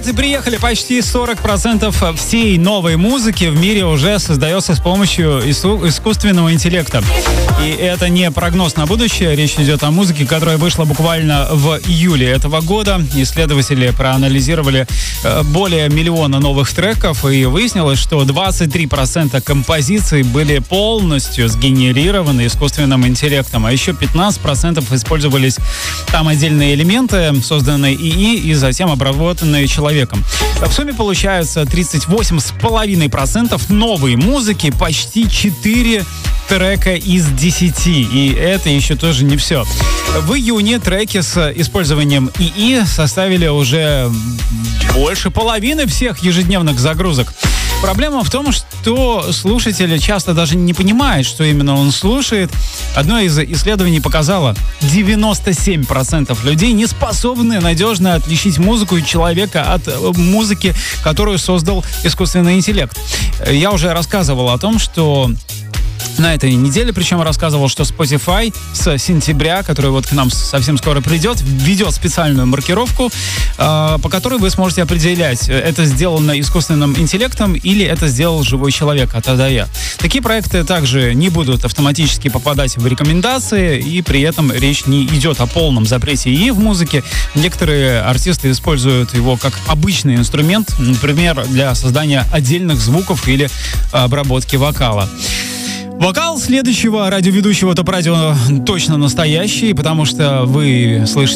Вот и приехали. Почти 40% всей новой музыки в мире уже создается с помощью искусственного интеллекта. И это не прогноз на будущее. Речь идет о музыке, которая вышла буквально в июле этого года. Исследователи проанализировали более миллиона новых треков, и выяснилось, что 23% композиций были полностью сгенерированы искусственным интеллектом, а еще 15% использовались там отдельные элементы, созданные ИИ и затем обработанные человеком. В сумме получается 38,5% новой музыки, почти 4 трека из 10. И это еще тоже не все. В июне треки с использованием ИИ составили уже больше половины всех ежедневных загрузок. Проблема в том, что слушатели часто даже не понимают, что именно он слушает. Одно из исследований показало, 97% людей не способны надежно отличить музыку человека от музыки, которую создал искусственный интеллект. Я уже рассказывал о том, что на этой неделе, причем рассказывал, что Spotify с сентября, который вот к нам совсем скоро придет, введет специальную маркировку, по которой вы сможете определять, это сделано искусственным интеллектом или это сделал живой человек от А до Я. Такие проекты также не будут автоматически попадать в рекомендации, и при этом речь не идет о полном запрете ИИ в музыке. Некоторые артисты используют его как обычный инструмент, например, для создания отдельных звуков или обработки вокала. Вокал следующего радиоведущего ТОП-радио точно настоящий, потому что вы слышите